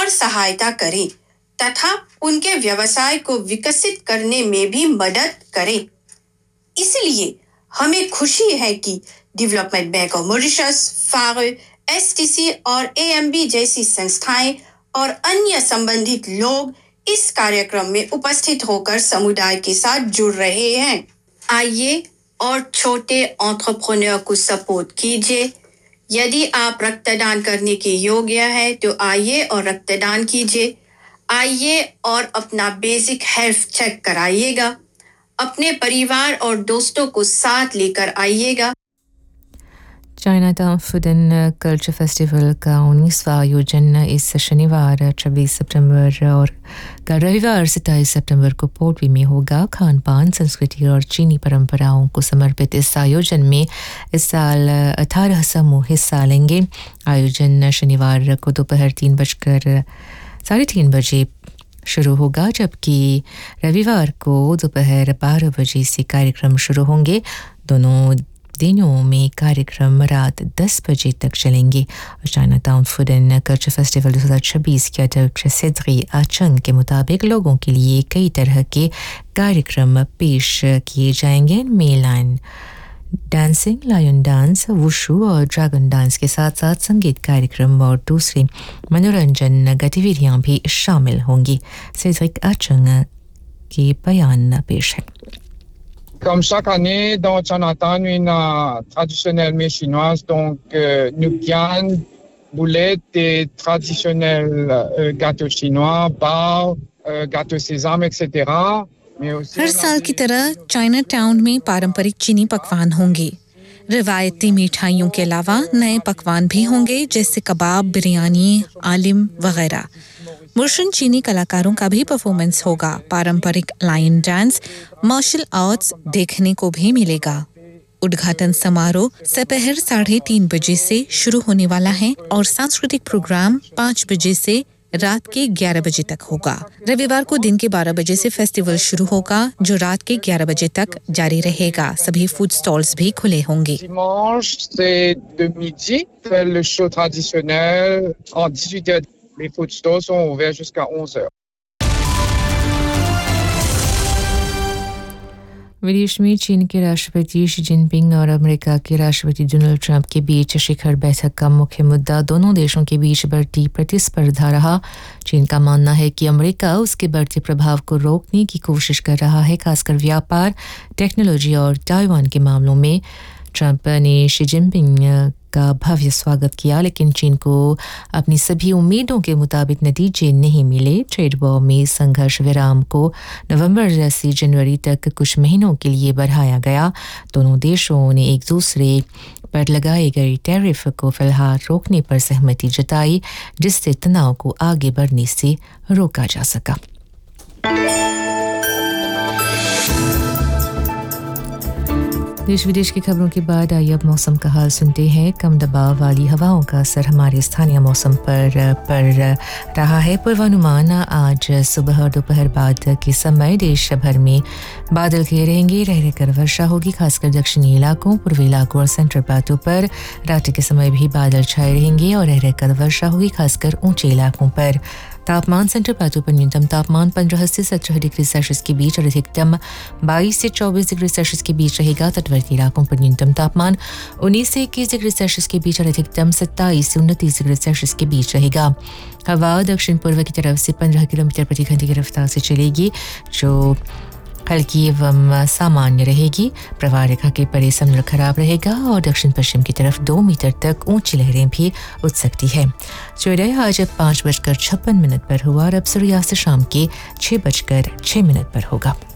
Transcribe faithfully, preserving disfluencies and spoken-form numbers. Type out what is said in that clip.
और सहायता करे तथा उनके व्यवसाय को विकसित करने में भी मदद करे। इसलिए हमें खुशी है कि development bank of Mauritius, pharaoh, STC और एएमबी जैसी संस्थाएं और अन्य संबंधित लोग इस कार्यक्रम में उपस्थित होकर समुदाय के साथ जुड़ रहे हैं। आइए और छोटे एंटरप्रेन्योर को सपोर्ट कीजिए। यदि आप रक्तदान करने के योग्य हैं तो आइए और रक्तदान कीजिए। आइए और अपना बेसिक हेल्थ चेक कराइएगा। अपने परिवार और दोस्तों को साथ लेकर आइएगा। China town food and culture festival का उन्नीसवां आयोजन इस शनिवार छब्बीस सितंबर और कल रविवार सत्ताईस सितंबर को पोर्टवी में होगा। खान पान, संस्कृति और चीनी परंपराओं को समर्पित इस आयोजन में इस साल अठारह समूह हिस्सा लेंगे। आयोजन शनिवार को दोपहर तीन बजकर साढ़े तीन बजे शुरू होगा, जबकि रविवार को दोपहर बारह बजे से कार्यक्रम शुरू होंगे। दोनों दिनों में कार्यक्रम रात दस बजे तक चलेंगे। और China town food and culture festival दो हज़ार छब्बीस के अध्यक्ष सेद्री आचंग के मुताबिक लोगों के लिए कई तरह के कार्यक्रम पेश किए जाएंगे। मेलाइन डांसिंग, लायन डांस, वुशु और ड्रैगन डांस के साथ साथ संगीत कार्यक्रम और दूसरी मनोरंजन गतिविधियां भी शामिल होंगी। सेड्रिक आचंग के बयान पेश है। Comme chaque année, dans Chinatown, une uh, traditionnelle mets chinoise, donc euh, nougat, boulettes et traditionnels euh, gâteaux chinois, bar, euh, gâteau sésame, et cetera. हर साल की तरह चाइना टाउन में पारंपरिक चीनी पकवान होंगे। रिवायती मिठाइयों के अलावा नए पकवान भी होंगे, जैसे कबाब, बिरयानी, आलिम वगैरह। मुर्शन चीनी कलाकारों का भी परफॉर्मेंस होगा। पारंपरिक लायन डांस, मार्शल आर्ट्स देखने को भी मिलेगा। उद्घाटन समारोह दोपहर साढ़े तीन बजे से शुरू होने वाला है और सांस्कृतिक प्रोग्राम पाँच बजे से रात के ग्यारह बजे तक होगा। रविवार को दिन के बारह बजे से फेस्टिवल शुरू होगा, जो रात के ग्यारह बजे तक जारी रहेगा। सभी फूड स्टॉल्स भी खुले होंगे। Dimanche, c'est de midi, c'est le show traditionnel. En dix-huit heures, les food stores sont ouverts jusqu'à onze heures. विदेश में चीन के राष्ट्रपति शी जिनपिंग और अमेरिका के राष्ट्रपति डोनाल्ड ट्रंप के बीच शिखर बैठक का मुख्य मुद्दा दोनों देशों के बीच बढ़ती प्रतिस्पर्धा रहा। चीन का मानना है कि अमेरिका उसके बढ़ते प्रभाव को रोकने की कोशिश कर रहा है, खासकर व्यापार, टेक्नोलॉजी और ताइवान के मामलों में। ट्रंप ने शी जिनपिंग का भव्य स्वागत किया, लेकिन चीन को अपनी सभी उम्मीदों के मुताबिक नतीजे नहीं मिले। ट्रेड वॉर में संघर्ष विराम को नवंबर से जनवरी तक कुछ महीनों के लिए बढ़ाया गया। दोनों देशों ने एक दूसरे पर लगाए गए टैरिफ को फिलहाल रोकने पर सहमति जताई, जिससे तनाव को आगे बढ़ने से रोका जा सका। देश विदेश की खबरों के बाद आइए अब मौसम का हाल सुनते हैं। कम दबाव वाली हवाओं का असर हमारे स्थानीय मौसम पर पड़ रहा है। पूर्वानुमान आज सुबह और दोपहर बाद के समय देश भर में बादल घिरे रहेंगे, रह रहकर वर्षा होगी, खासकर दक्षिणी इलाकों, पूर्वी इलाकों और सेंट्रल प्लाटू पर। रात के समय भी बादल छाए रहेंगे और रह रहकर वर्षा होगी, खासकर ऊंचे इलाकों पर। तापमान सेंट्रल प्लाटू पर न्यूनतम तापमान पंद्रह से सत्रह डिग्री सेल्सियस के बीच और अधिकतम बाईस से चौबीस डिग्री सेल्सियस के बीच रहेगा। तटवर्ती इलाकों पर न्यूनतम तापमान उन्नीस से इक्कीस डिग्री सेल्सियस के बीच और अधिकतम सत्ताईस से उनतीस डिग्री सेल्सियस के बीच रहेगा। हवा दक्षिण पूर्व की तरफ से पंद्रह किलोमीटर प्रति घंटे की रफ्तार से चलेगी, जो हल्की एवं सामान्य रहेगी। प्रवाह रेखा के परे समुद्र खराब रहेगा और दक्षिण पश्चिम की तरफ दो मीटर तक ऊंची लहरें भी उठ सकती है। सूर्योदय आज पाँच बजकर छप्पन मिनट पर हुआ और अब सूर्यास्त शाम के छः बजकर छः मिनट पर होगा।